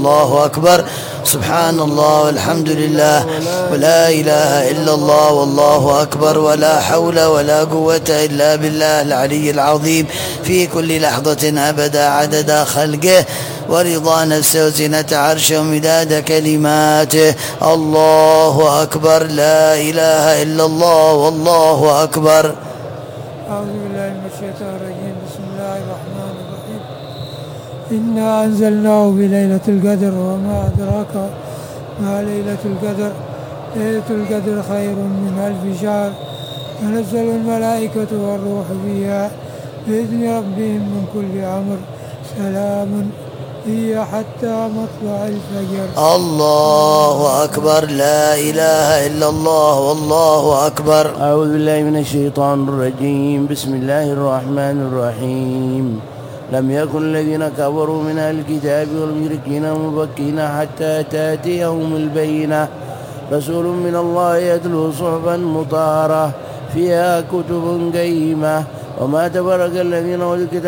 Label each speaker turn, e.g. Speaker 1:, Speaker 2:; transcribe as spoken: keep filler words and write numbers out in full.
Speaker 1: والله أكبر، سبحان الله والحمد لله ولا إله إلا الله والله أكبر، ولا حول ولا قوة إلا بالله العلي العظيم، في كل لحظة أبدا عدد خلقه ورضا نفسه وزنة عرشه ومداد كلماته. الله أكبر، لا إله إلا الله والله أكبر.
Speaker 2: أعوذ بالله من الشيطان الرجيم. بسم الله الرحمن الرحيم. إنا أنزلناه بليلة القدر وما أدراك ما ليلة القدر. ليلة القدر خير من ألف شهر. تنزل الملائكة والروح فيها بإذن ربهم من كل أمر. سلام هي حتى مطلع الفجر.
Speaker 1: الله أكبر، لا إله إلا الله والله أكبر.
Speaker 3: أعوذ بالله من الشيطان الرجيم. بسم الله الرحمن الرحيم. لم يكن الذين كفروا من أهل الكتاب والمشركين منفكين حتى تأتيهم البينة. رسول من الله يتلو صحفا مطهرة فيها كتب قيمة. وما تفرق الذين أوتوا الكتاب